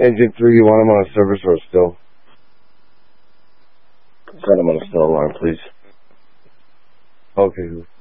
Engine 3, you want him on a service or still? Set him on a still alarm, please. Okay.